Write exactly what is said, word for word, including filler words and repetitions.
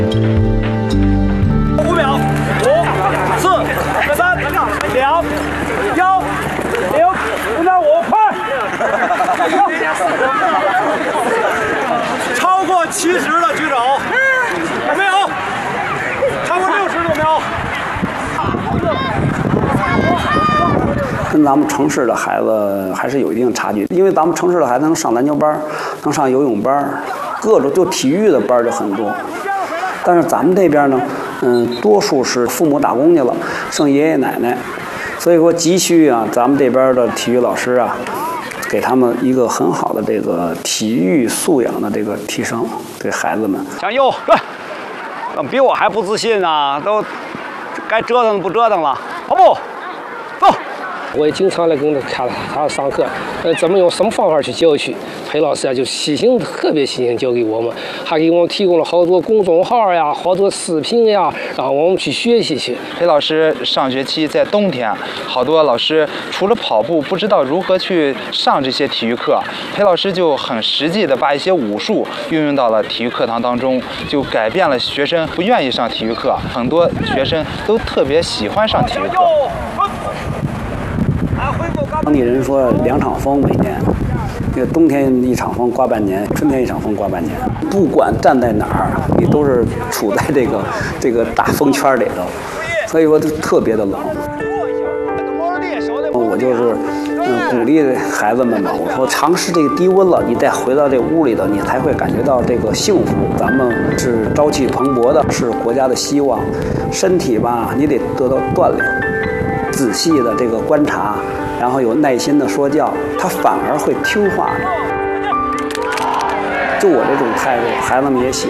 五秒，五、四、三、两、幺、零，零点五，快！超过七十的举手，有没有？超过六十有没有？ 跟咱们城市的孩子还是有一定差距，因为咱们城市的孩子能上篮球班，能上游泳班，各种就体育的班就很多。但是咱们这边呢，嗯，多数是父母打工去了，剩爷爷奶奶，所以说急需啊，咱们这边的体育老师啊，给他们一个很好的这个体育素养的这个提升，对孩子们。 向右，对，怎么比我还不自信啊？都该折腾不折腾了，跑步，走。 我也经常来跟他看他上课，呃，怎么用什么方法去教学？裴老师啊，就细心，特别细心教给我们，还给我们提供了好多公众号呀，好多视频呀，让我们去学习去。 裴老师上学期在冬天，好多老师除了跑步，不知道如何去上这些体育课，裴老师就很实际的把一些武术运用到了体育课堂当中，就改变了学生不愿意上体育课，很多学生都特别喜欢上体育课。 当地人说两场风每年，这个冬天一场风刮半年，春天一场风刮半年。不管站在哪儿，你都是处在这个这个大风圈里头，所以说就特别的冷。我就是嗯鼓励孩子们吧，我说尝试这个低温了，你再回到这屋里头，你才会感觉到这个幸福。咱们是朝气蓬勃的，是国家的希望。身体吧，你得得到锻炼，仔细的这个观察。然后有耐心的说教，他反而会听话的。就我这种态度，孩子们也喜欢。